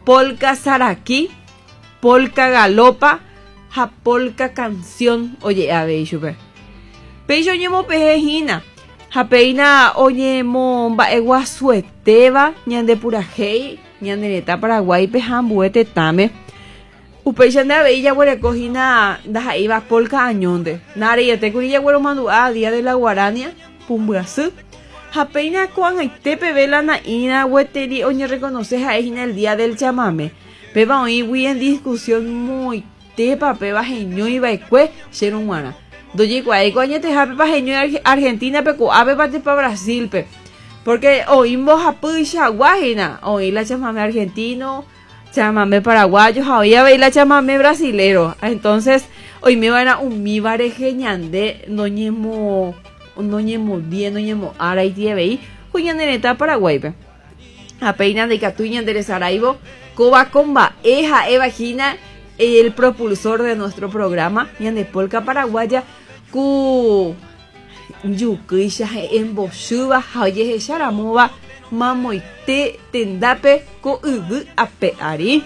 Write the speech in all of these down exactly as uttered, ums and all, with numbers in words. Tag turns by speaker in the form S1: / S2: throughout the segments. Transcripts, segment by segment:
S1: polka saraki, polka galopa, ja polka canción. Oye, a ver, chupe. Pecho ñemo pejejina. Japeina oñemo mba'egua sueteva ñande purajei ñande neta Paraguay pejambuete tame. Upeicha nave ya huele cojina da iba polka añonde. Nare ya te curilla huelo mandu a día de la guarania pumbuasu. Japeina cuan aitepe vela na ina hueteri oñe reconoce a ejina el día del chamame. Peba hoy hui en discusión muy tepa peba geño iba ecue xerumana. Doña Cuay, coño, te jape pa genio Argentina, peco ave pate pa Brasil, pe. Porque oímos a pucha guajina, oí la chamame argentino, chamame paraguayo, oí a ver la chamame brasilero. Entonces, hoy me van a un mi barejeñande, noñemo, noñemo bien, noñemo ara y tie veí, cuñan en eta Paraguay, pe. A peina de catuñan de Saraibo, coba comba, eja, evagina, el propulsor de nuestro programa, ñande polka paraguaya, ku yukuisha en boshuba, haye sharamuba, mamoite tendape, ku ubu apeari.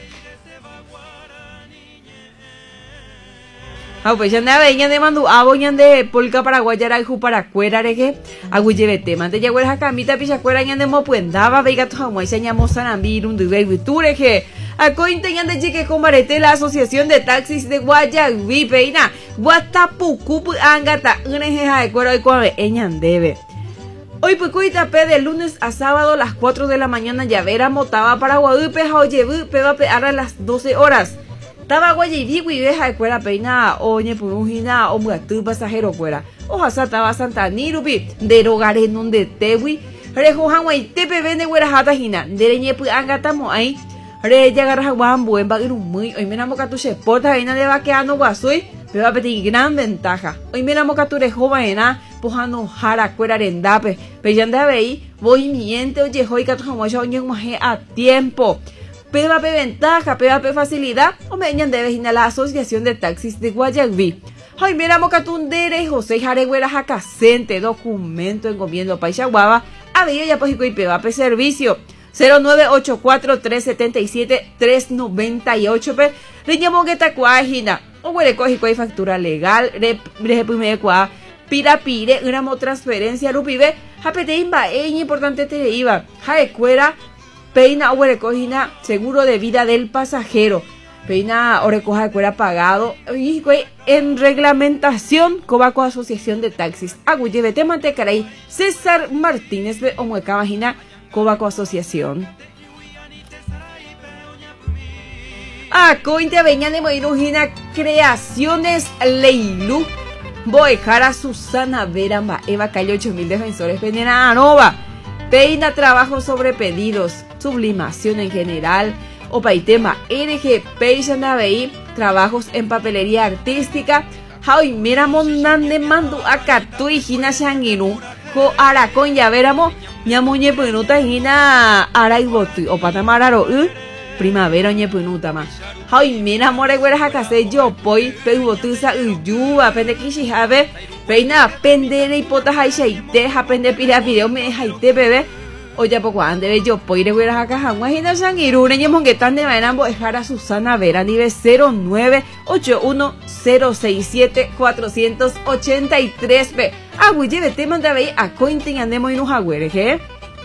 S1: Ah, pues ya nada, ella de mandu abo ñande polka paraguaya ra ju para cuera rege, aguyebete, mante ya huera camita picha cuera ñande mo puendaba, veiga tu jamoi se ñamo sanambir un dube viturege. Acointe ñande chique combarete la Asociación de Taxis de Guayaquil, peina, guatapucupu angata, unejeja de cuero y cuave, eñandebe. Hoy pucuita pe de lunes a sábado las cuatro de la mañana ya vera motaba para Guadalupe, jaoyebu, peba pe a las doce horas. Taba Guayaquil, guiveja de cuera peina, oñe purujina, o muatu pasajero cuera. Ojasa taba Santa Nirupi, derogare en donde tewi, rejojan guaitepe vende güera jata jina, dereñe pu angata mo ahí. Re ya agarra guan buen va iru muy hoy me namo catu se porta vaina de vaqueano guasui me va a pedir gran ventaja hoy me namo catu re jovaena pojano jara cuera rendape peyanda vei voy miente oye hoy catu jamoya oñe maje a tiempo pe va pe ventaja pe va pe facilidad o me ñan debe la Asociación de Taxis de Guayaquil hoy me namo catu ndere José Jare güera jacasente documento encomiendo paisa guava a ver ya pues y pe va pe servicio cero nueve ocho cuatro tres siete siete tres nueve ocho pe riñamo que ta cuajina o huele coji cuaj factura legal re re primero cua pira pire una transferencia rupibe japete imba es importante te iba ja escuela peina o huele cojina seguro de vida del pasajero peina o recoja escuela pagado y en reglamentación Cobaco Asociación de Taxis aguyevete mantecaray César Martínez be o mueca vagina Cobaco Asociación. Ah, cointe veña de Moirujina Creaciones Leilu. Boejara Susana Veramba Eva Calle ocho mil defensores Penena Anova. Peina trabajo sobre pedidos, sublimación en general. Opaitema R G Peisana Bei trabajos en papelería artística. Hoy miramos nande mandu acatu y hina shangiru. Ko aracon ya veramo ñamuñe punuta hina araibotu o patamararo u primavera ñe punuta ma hoy mira more güera jacase yo poi peubotusa uyu apende kishi have peina pendere hipota haishaite apende pira video me haite bebé oya poco ande yo poi re güera jacaja hina sangiru ñe mongetan de manambo ejara Susana Vera nivel cero nueve ocho uno cero seis siete cuatro ocho tres p agui lleve tema de ahí a cointing andemo y no jagüere ¿qué?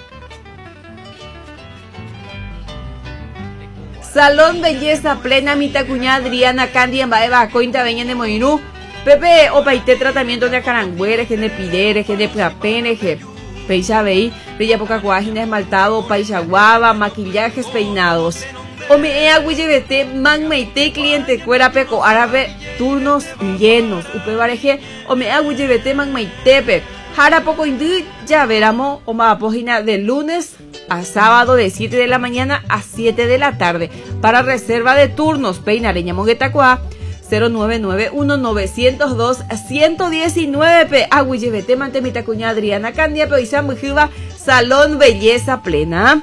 S1: Salón Belleza Plena Mita Cuña Adriana Candy en Baeva Cointa Veña de Moinú Pepe Opaite tratamiento de acarangüere que de pidere que de plapene que Peisa Vei Bella Poca Cuágina esmaltado Paisa Guava maquillajes peinados Ome e agüillevete magmeite cliente cuera peco árabe turnos llenos upe bareje ome agüillevete magmeitepe jara poco indu ya veramo o ma página de lunes a sábado de siete de la mañana a siete de la tarde para reserva de turnos peinareña monguetacua cero nueve nueve uno nueve cero dos uno uno nueve p agüillevete mantemita cuña Adriana Candia Peisa Mujiba Salón Belleza Plena.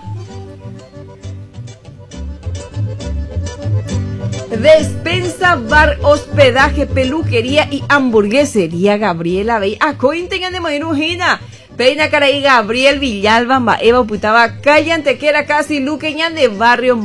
S1: Despensa, bar, hospedaje, peluquería y hamburguesería Gabriela Bey. Acointen de Moinujina. Peina Caraí Gabriel Villalba, Eva Putaba, Callantequera, casi Luqueñan de Barrio